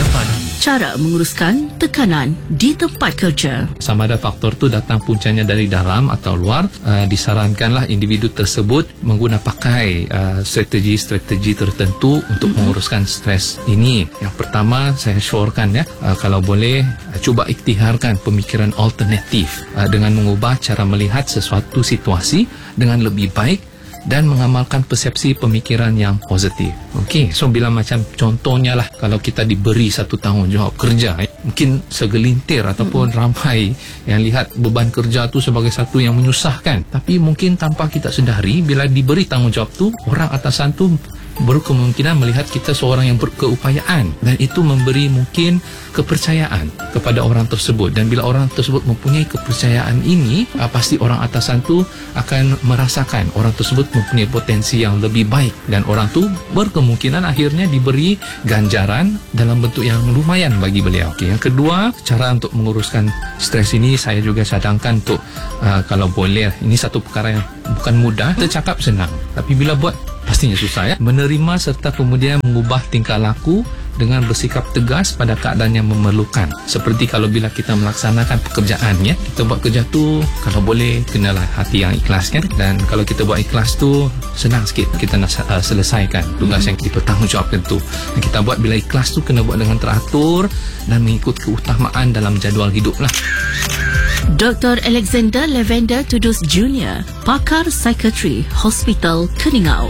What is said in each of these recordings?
Pagi. Cara menguruskan tekanan di tempat kerja. Sama ada faktor tu datang puncanya dari dalam atau luar, disarankanlah individu tersebut pakai strategi-strategi tertentu untuk menguruskan stres ini. Yang pertama, saya syorkan kalau boleh cuba ikhtiharkan pemikiran alternatif dengan mengubah cara melihat sesuatu situasi dengan lebih baik dan mengamalkan persepsi pemikiran yang positif. Okey, so bila macam contohnya lah, kalau kita diberi satu tanggungjawab kerja, mungkin segelintir ataupun ramai yang lihat beban kerja tu sebagai satu yang menyusahkan, tapi mungkin tanpa kita sedari, bila diberi tanggungjawab tu, orang atasan tu berkemungkinan melihat kita seorang yang berkeupayaan, dan itu memberi mungkin kepercayaan kepada orang tersebut. Dan bila orang tersebut mempunyai kepercayaan ini, pasti orang atasan tu akan merasakan orang tersebut mempunyai potensi yang lebih baik, dan orang tu berkemungkinan akhirnya diberi ganjaran dalam bentuk yang lumayan bagi beliau. Okay. Yang kedua, cara untuk menguruskan stres ini saya juga cadangkan untuk kalau boleh, ini satu perkara yang bukan mudah, kita cakap senang, tapi bila buat pastinya susah. Menerima serta kemudian mengubah tingkah laku dengan bersikap tegas pada keadaan yang memerlukan. Seperti kalau bila kita melaksanakan pekerjaan, kita buat kerja tu kalau boleh kenalah hati yang ikhlas kan. Dan kalau kita buat ikhlas tu senang sikit kita nak selesaikan tugas yang dipertanggungjawabkan tu. Dan kita buat bila ikhlas tu kena buat dengan teratur dan mengikut keutamaan dalam jadual hidup lah. Dr. Alexander Lavender Tudus Jr., pakar psikiatri Hospital Keningau.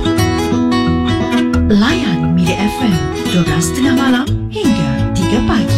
Layan Media FM 12.30 malam hingga 3 pagi.